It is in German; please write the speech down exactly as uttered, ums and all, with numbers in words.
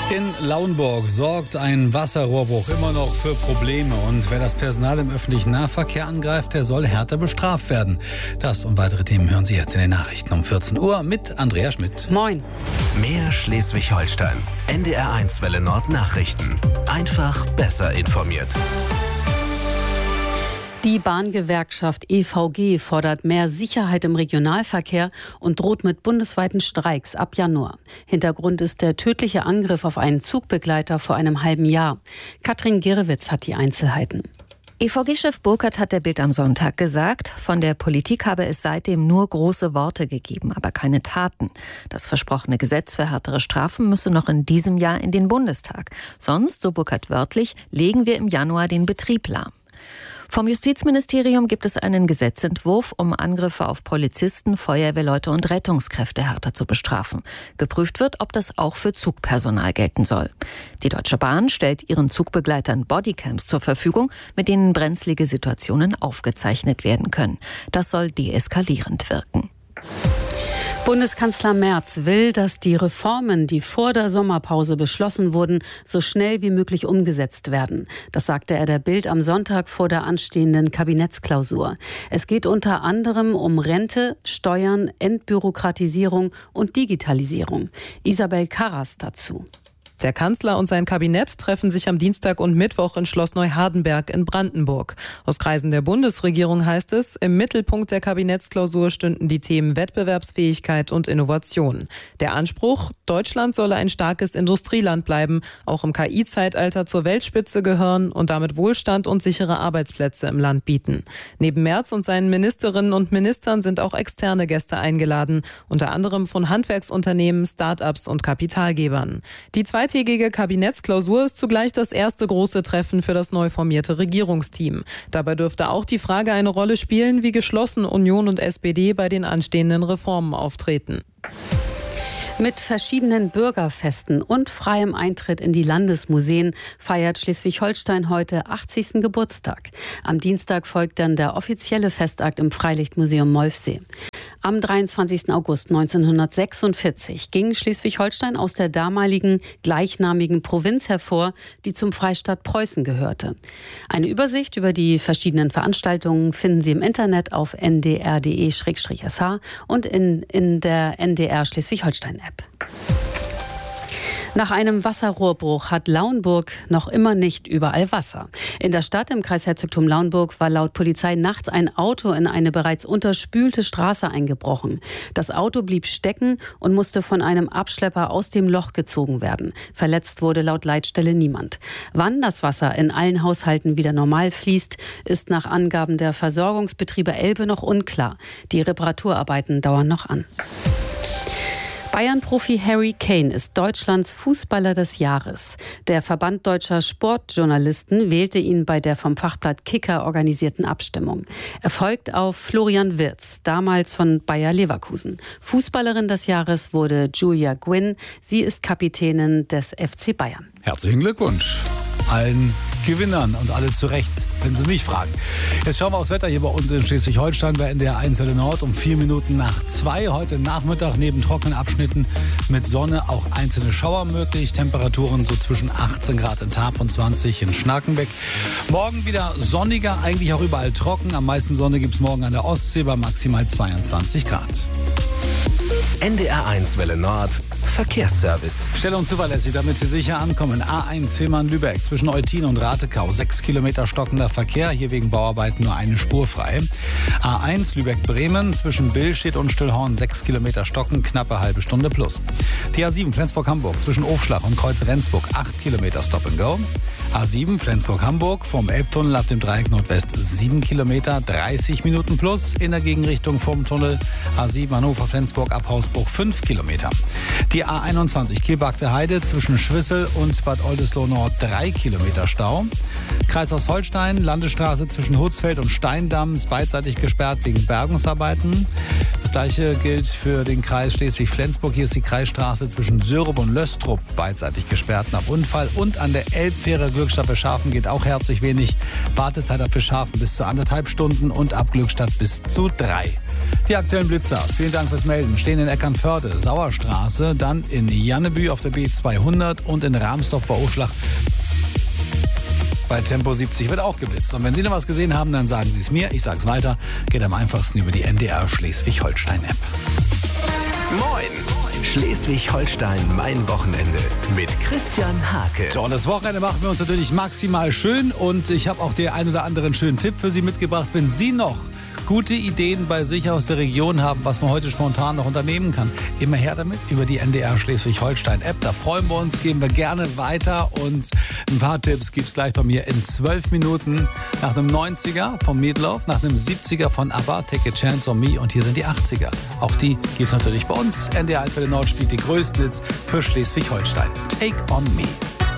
In Lauenburg sorgt ein Wasserrohrbruch immer noch für Probleme. Und wer das Personal im öffentlichen Nahverkehr angreift, der soll härter bestraft werden. Das und weitere Themen hören Sie jetzt in den Nachrichten um vierzehn Uhr mit Andrea Schmidt. Moin. Mehr Schleswig-Holstein. N D R eins Welle Nord Nachrichten. Einfach besser informiert. Die Bahngewerkschaft E V G fordert mehr Sicherheit im Regionalverkehr und droht mit bundesweiten Streiks ab Januar. Hintergrund ist der tödliche Angriff auf einen Zugbegleiter vor einem halben Jahr. Katrin Girewitz hat die Einzelheiten. E V G-Chef Burkhardt hat der Bild am Sonntag gesagt, von der Politik habe es seitdem nur große Worte gegeben, aber keine Taten. Das versprochene Gesetz für härtere Strafen müsse noch in diesem Jahr in den Bundestag. Sonst, so Burkhardt wörtlich, legen wir im Januar den Betrieb lahm. Vom Justizministerium gibt es einen Gesetzentwurf, um Angriffe auf Polizisten, Feuerwehrleute und Rettungskräfte härter zu bestrafen. Geprüft wird, ob das auch für Zugpersonal gelten soll. Die Deutsche Bahn stellt ihren Zugbegleitern Bodycams zur Verfügung, mit denen brenzlige Situationen aufgezeichnet werden können. Das soll deeskalierend wirken. Bundeskanzler Merz will, dass die Reformen, die vor der Sommerpause beschlossen wurden, so schnell wie möglich umgesetzt werden. Das sagte er der Bild am Sonntag vor der anstehenden Kabinettsklausur. Es geht unter anderem um Rente, Steuern, Entbürokratisierung und Digitalisierung. Isabel Karras dazu. Der Kanzler und sein Kabinett treffen sich am Dienstag und Mittwoch in Schloss Neuhardenberg in Brandenburg. Aus Kreisen der Bundesregierung heißt es, im Mittelpunkt der Kabinettsklausur stünden die Themen Wettbewerbsfähigkeit und Innovation. Der Anspruch, Deutschland solle ein starkes Industrieland bleiben, auch im K I-Zeitalter zur Weltspitze gehören und damit Wohlstand und sichere Arbeitsplätze im Land bieten. Neben Merz und seinen Ministerinnen und Ministern sind auch externe Gäste eingeladen, unter anderem von Handwerksunternehmen, Start-ups und Kapitalgebern. Die zweite Die Kabinettsklausur ist zugleich das erste große Treffen für das neu formierte Regierungsteam. Dabei dürfte auch die Frage eine Rolle spielen, wie geschlossen Union und S P D bei den anstehenden Reformen auftreten. Mit verschiedenen Bürgerfesten und freiem Eintritt in die Landesmuseen feiert Schleswig-Holstein heute achtzigsten Geburtstag. Am Dienstag folgt dann der offizielle Festakt im Freilichtmuseum Molfsee. Am dreiundzwanzigsten August neunzehnhundertsechsundvierzig ging Schleswig-Holstein aus der damaligen gleichnamigen Provinz hervor, die zum Freistaat Preußen gehörte. Eine Übersicht über die verschiedenen Veranstaltungen finden Sie im Internet auf n d r punkt d e slash s h und in, in der N D R Schleswig-Holstein-App. Nach einem Wasserrohrbruch hat Lauenburg noch immer nicht überall Wasser. In der Stadt im Kreisherzogtum Lauenburg war laut Polizei nachts ein Auto in eine bereits unterspülte Straße eingebrochen. Das Auto blieb stecken und musste von einem Abschlepper aus dem Loch gezogen werden. Verletzt wurde laut Leitstelle niemand. Wann das Wasser in allen Haushalten wieder normal fließt, ist nach Angaben der Versorgungsbetriebe Elbe noch unklar. Die Reparaturarbeiten dauern noch an. Bayern-Profi Harry Kane ist Deutschlands Fußballer des Jahres. Der Verband deutscher Sportjournalisten wählte ihn bei der vom Fachblatt Kicker organisierten Abstimmung. Er folgt auf Florian Wirtz, damals von Bayer Leverkusen. Fußballerin des Jahres wurde Julia Gwynn. Sie ist Kapitänin des F C Bayern. Herzlichen Glückwunsch allen Gewinnern und alle zu Recht, wenn Sie mich fragen. Jetzt schauen wir aufs Wetter hier bei uns in Schleswig-Holstein bei N D R eins Welle Nord um vier Minuten nach zwei. Heute Nachmittag neben trockenen Abschnitten mit Sonne auch einzelne Schauer möglich. Temperaturen so zwischen achtzehn Grad in Tarp und zwanzig in Schnakenbeck. Morgen wieder sonniger, eigentlich auch überall trocken. Am meisten Sonne gibt es morgen an der Ostsee bei maximal zweiundzwanzig Grad. N D R eins Welle Nord Verkehrsservice. Schnell und zuverlässig, damit Sie sicher ankommen. A eins Fehmarn-Lübeck zwischen Eutin und Ratekau. Sechs Kilometer stockender Verkehr. Hier wegen Bauarbeiten nur eine Spur frei. A eins Lübeck-Bremen zwischen Billstedt und Stillhorn. Sechs Kilometer stocken, knappe halbe Stunde plus. Die A sieben Flensburg-Hamburg zwischen Ofschlach und Kreuz-Rendsburg. Acht Kilometer Stop and Go. A sieben Flensburg-Hamburg vom Elbtunnel ab dem Dreieck Nordwest. Sieben Kilometer, dreißig Minuten plus. In der Gegenrichtung vom Tunnel. A sieben Hannover-Flensburg ab Hausbruch. Fünf Kilometer. Die A einundzwanzig Kehlbagte Heide zwischen Schwissel und Bad Oldesloe Nord drei Kilometer Stau. Kreis Ostholstein, Landesstraße zwischen Hutzfeld und Steindamm ist beidseitig gesperrt wegen Bergungsarbeiten. Das gleiche gilt für den Kreis Schleswig-Flensburg. Hier ist die Kreisstraße zwischen Syrup und Löstrup beidseitig gesperrt nach Unfall. Und an der Elbfähre Glückstadt bis Schafen geht auch herzlich wenig. Wartezeit ab Schafen bis zu anderthalb Stunden und ab Glückstadt bis zu drei. Die aktuellen Blitzer, vielen Dank fürs Melden, stehen in Eckernförde, Sauerstraße, dann in Jannebü auf der B zweihundert und in Ramsdorf bei Oschlach. Bei Tempo siebzig wird auch geblitzt. Und wenn Sie noch was gesehen haben, dann sagen Sie es mir. Ich sage es weiter. Geht am einfachsten über die N D R Schleswig-Holstein-App. Moin! Schleswig-Holstein, mein Wochenende mit Christian Hake. So, und das Wochenende machen wir uns natürlich maximal schön. Und ich habe auch den ein oder anderen schönen Tipp für Sie mitgebracht. Wenn Sie noch gute Ideen bei sich aus der Region haben, was man heute spontan noch unternehmen kann, immer her damit über die N D R Schleswig-Holstein-App. Da freuen wir uns, geben wir gerne weiter und ein paar Tipps gibt es gleich bei mir in zwölf Minuten. Nach einem neunziger vom Meatloaf, nach einem siebziger von ABBA, Take a Chance on Me und hier sind die achtziger. Auch die gibt es natürlich bei uns. N D R eins Welle Nord spielt die größten Hits für Schleswig-Holstein. Take on Me.